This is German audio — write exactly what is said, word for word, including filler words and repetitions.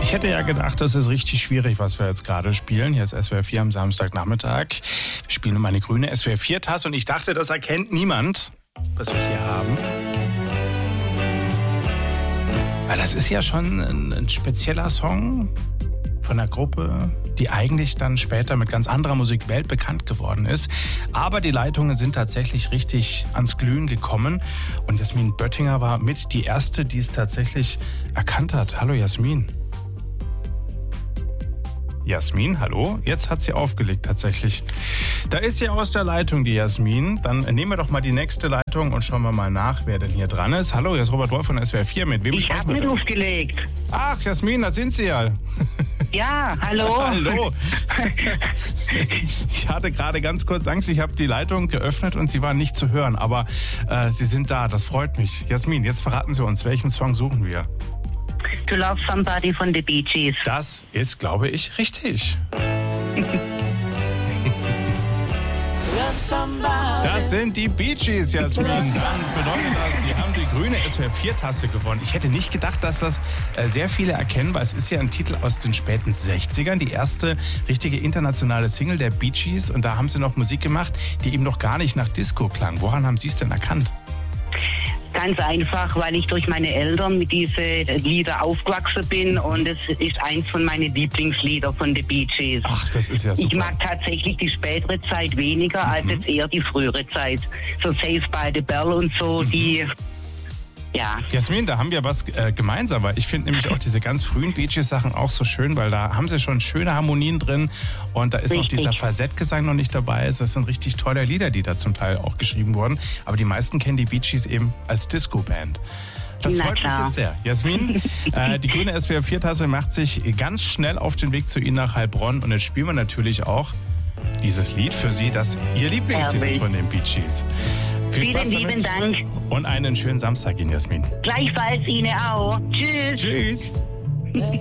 Ich hätte ja gedacht, das ist richtig schwierig, was wir jetzt gerade spielen. Hier ist S W R vier am Samstagnachmittag. Wir spielen um eine grüne S W R vier Tasse und ich dachte, das erkennt niemand, was wir hier haben. Aber das ist ja schon ein, ein spezieller Song von einer Gruppe, die eigentlich dann später mit ganz anderer Musik weltbekannt geworden ist. Aber die Leitungen sind tatsächlich richtig ans Glühen gekommen. Und Jasmin Böttinger war mit die Erste, die es tatsächlich erkannt hat. Hallo Jasmin. Jasmin, hallo? Jetzt hat sie aufgelegt tatsächlich. Da ist sie aus der Leitung, die Jasmin. Dann nehmen wir doch mal die nächste Leitung und schauen wir mal nach, wer denn hier dran ist. Hallo, hier ist Robert Wolf von S W R vier. Mit wem Ich habe nicht aufgelegt. Ach, Jasmin, da sind Sie ja. Ja, hallo. Hallo. Ich hatte gerade ganz kurz Angst, ich habe die Leitung geöffnet und Sie waren nicht zu hören. Aber äh, Sie sind da, das freut mich. Jasmin, jetzt verraten Sie uns, welchen Song suchen wir? To Love Somebody von The Bee Gees. Das ist, glaube ich, richtig. Das sind die Bee Gees, Jasmin. Dann bedeutet das, Sie haben die grüne S W R vier Tasse gewonnen. Ich hätte nicht gedacht, dass das äh, sehr viele erkennen, weil es ist ja ein Titel aus den späten sechzigern. Die erste richtige internationale Single der Bee Gees. Und da haben sie noch Musik gemacht, die eben noch gar nicht nach Disco klang. Woran haben Sie es denn erkannt? Ganz einfach, weil ich durch meine Eltern mit diesen Lieder aufgewachsen bin und es ist eins von meinen Lieblingslieder von The Bee Gees. Ach, das ist ja super. Ich mag tatsächlich die spätere Zeit weniger mhm. als jetzt eher die frühere Zeit. So Saved by the Bell und so, mhm. die... Ja. Jasmin, da haben wir was äh, gemeinsam, weil ich finde nämlich auch diese ganz frühen Bee Gees Sachen auch so schön, weil da haben sie schon schöne Harmonien drin und da ist richtig. Auch dieser Falsettgesang noch nicht dabei. Das sind richtig tolle Lieder, die da zum Teil auch geschrieben wurden. Aber die meisten kennen die Bee Gees eben als Disco-Band. Das Na freut klar. mich jetzt sehr. Jasmin, äh, die grüne S W R vier Tasse macht sich ganz schnell auf den Weg zu Ihnen nach Heilbronn und jetzt spielen wir natürlich auch dieses Lied für Sie, das Ihr Lieblingslied ist von den Bee Gees. Viel Vielen Spaß lieben damit. Dank. Und einen schönen Samstag Ihnen, Jasmin. Gleichfalls Ihnen auch. Tschüss. Tschüss.